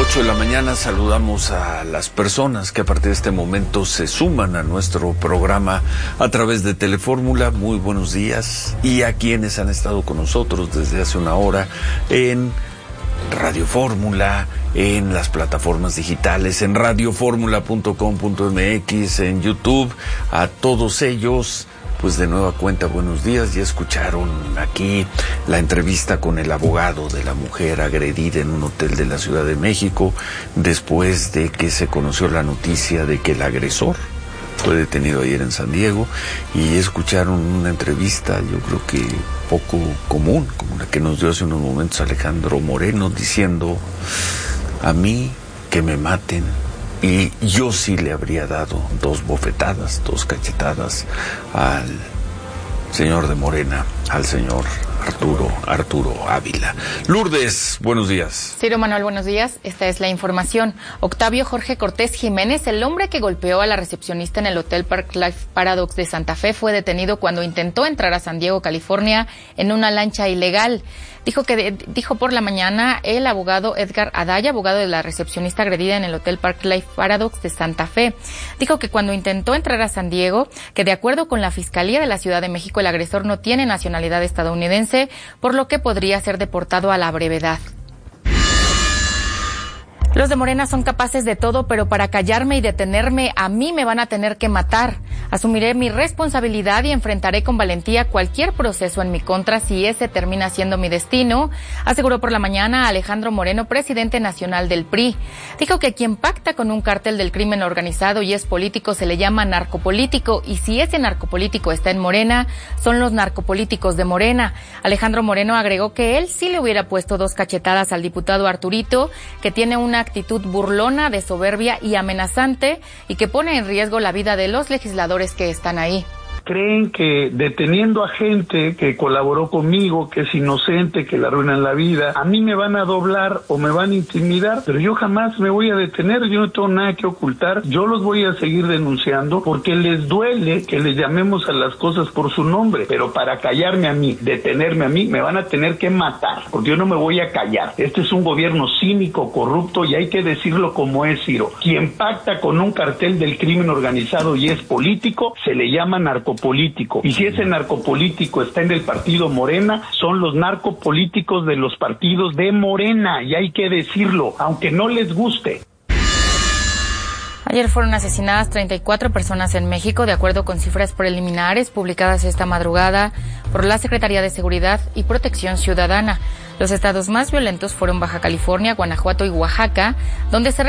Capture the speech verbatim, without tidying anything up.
ocho de la mañana saludamos a las personas que a partir de este momento se suman a nuestro programa a través de Telefórmula. Muy buenos días. Y a quienes han estado con nosotros desde hace una hora en Radio Fórmula, en las plataformas digitales, en radio fórmula punto com punto m x, en YouTube. A todos ellos, pues de nueva cuenta, buenos días. Ya escucharon aquí la entrevista con el abogado de la mujer agredida en un hotel de la Ciudad de México, después de que se conoció la noticia de que el agresor fue detenido ayer en San Diego, y escucharon una entrevista, yo creo que poco común, como la que nos dio hace unos momentos Alejandro Moreno, diciendo: a mí que me maten. Y yo sí le habría dado dos bofetadas, dos cachetadas al señor de Morena, al señor Arturo, Arturo Ávila. Lourdes, buenos días. Ciro Manuel, buenos días. Esta es la información. Octavio Jorge Cortés Jiménez, el hombre que golpeó a la recepcionista en el Hotel Park Life Paradox de Santa Fe, fue detenido cuando intentó entrar a San Diego, California, en una lancha ilegal. Dijo que dijo por la mañana el abogado Edgar Adaya, abogado de la recepcionista agredida en el Hotel Park Life Paradox de Santa Fe. Dijo que cuando intentó entrar a San Diego, que de acuerdo con la Fiscalía de la Ciudad de México, el agresor no tiene nacionalidad estadounidense, por lo que podría ser deportado a la brevedad. Los de Morena son capaces de todo, pero para callarme y detenerme, a mí me van a tener que matar. Asumiré mi responsabilidad y enfrentaré con valentía cualquier proceso en mi contra si ese termina siendo mi destino, aseguró por la mañana Alejandro Moreno, presidente nacional del P R I. Dijo que quien pacta con un cártel del crimen organizado y es político se le llama narcopolítico, y si ese narcopolítico está en Morena, son los narcopolíticos de Morena. Alejandro Moreno agregó que él sí le hubiera puesto dos cachetadas al diputado Arturito, que tiene una actitud burlona, de soberbia y amenazante, y que pone en riesgo la vida de los legisladores que están ahí. Creen que deteniendo a gente que colaboró conmigo, que es inocente, que le arruinan la vida, a mí me van a doblar o me van a intimidar, pero yo jamás me voy a detener, yo no tengo nada que ocultar, yo los voy a seguir denunciando porque les duele que les llamemos a las cosas por su nombre, pero para callarme a mí, detenerme a mí, me van a tener que matar, porque yo no me voy a callar. Este es un gobierno cínico, corrupto, y hay que decirlo como es, Ciro. Quien pacta con un cartel del crimen organizado y es político, se le llama narcopolítico. Político. Y si ese narcopolítico está en el partido Morena, son los narcopolíticos de los partidos de Morena, y hay que decirlo, aunque no les guste. Ayer fueron asesinadas treinta y cuatro personas en México, de acuerdo con cifras preliminares publicadas esta madrugada por la Secretaría de Seguridad y Protección Ciudadana. Los estados más violentos fueron Baja California, Guanajuato y Oaxaca, donde se